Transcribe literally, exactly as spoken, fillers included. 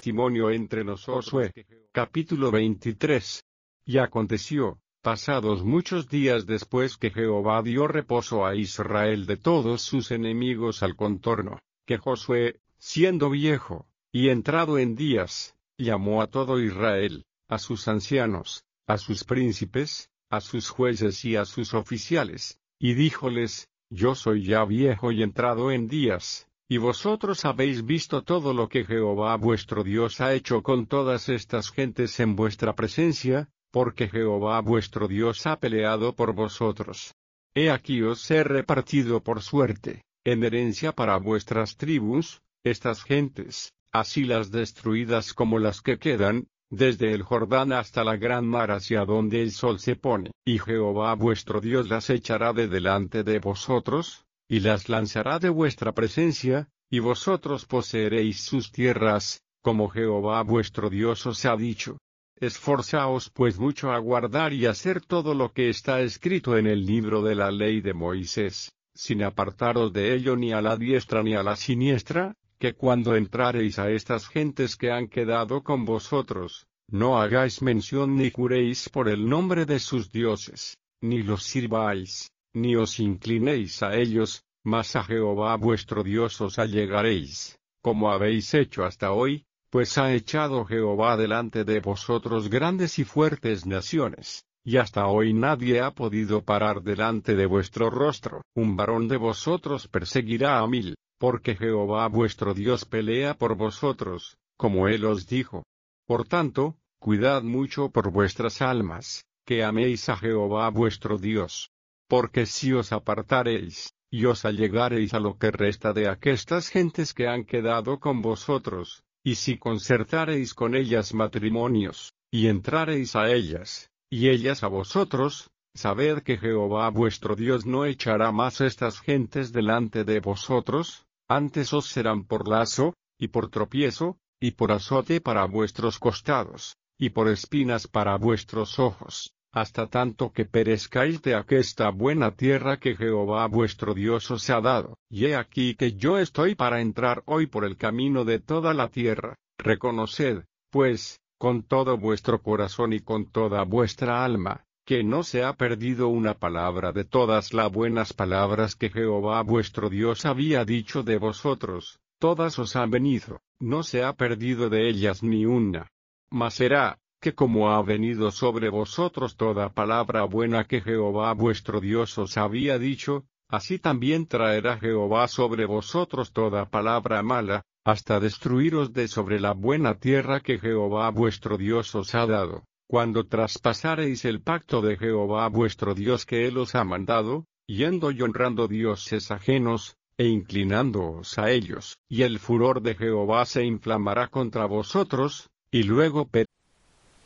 testimonio entre nosotros. Josué, capítulo veintitrés. Y aconteció, pasados muchos días después que Jehová dio reposo a Israel de todos sus enemigos al contorno, que Josué, siendo viejo, y entrado en días, llamó a todo Israel, a sus ancianos, a sus príncipes, a sus jueces y a sus oficiales, y díjoles: Yo soy ya viejo y entrado en días, y vosotros habéis visto todo lo que Jehová vuestro Dios ha hecho con todas estas gentes en vuestra presencia, porque Jehová vuestro Dios ha peleado por vosotros. He aquí os he repartido por suerte, en herencia para vuestras tribus, estas gentes, así las destruidas como las que quedan, desde el Jordán hasta la gran mar hacia donde el sol se pone. Y Jehová vuestro Dios las echará de delante de vosotros, y las lanzará de vuestra presencia, y vosotros poseeréis sus tierras, como Jehová vuestro Dios os ha dicho. Esforzaos pues mucho a guardar y hacer todo lo que está escrito en el libro de la ley de Moisés, sin apartaros de ello ni a la diestra ni a la siniestra, que cuando entrareis a estas gentes que han quedado con vosotros, no hagáis mención ni juréis por el nombre de sus dioses, ni los sirváis, ni os inclinéis a ellos, mas a Jehová vuestro Dios os allegaréis, como habéis hecho hasta hoy, pues ha echado Jehová delante de vosotros grandes y fuertes naciones, y hasta hoy nadie ha podido parar delante de vuestro rostro. Un varón de vosotros perseguirá a mil, porque Jehová vuestro Dios pelea por vosotros, como él os dijo. Por tanto, cuidad mucho por vuestras almas, que améis a Jehová vuestro Dios. Porque si os apartareis, y os allegareis a lo que resta de aquestas gentes que han quedado con vosotros, y si concertareis con ellas matrimonios, y entrareis a ellas, y ellas a vosotros, sabed que Jehová vuestro Dios no echará más estas gentes delante de vosotros, antes os serán por lazo, y por tropiezo, y por azote para vuestros costados, y por espinas para vuestros ojos, hasta tanto que perezcáis de aquesta buena tierra que Jehová vuestro Dios os ha dado. Y he aquí que yo estoy para entrar hoy por el camino de toda la tierra. Reconoced, pues, con todo vuestro corazón y con toda vuestra alma, que no se ha perdido una palabra de todas las buenas palabras que Jehová vuestro Dios había dicho de vosotros, todas os han venido, no se ha perdido de ellas ni una. Mas será, que como ha venido sobre vosotros toda palabra buena que Jehová vuestro Dios os había dicho, así también traerá Jehová sobre vosotros toda palabra mala, hasta destruiros de sobre la buena tierra que Jehová vuestro Dios os ha dado, cuando traspasareis el pacto de Jehová vuestro Dios que él os ha mandado, yendo y honrando dioses ajenos, e inclinándoos a ellos. Y el furor de Jehová se inflamará contra vosotros, y luego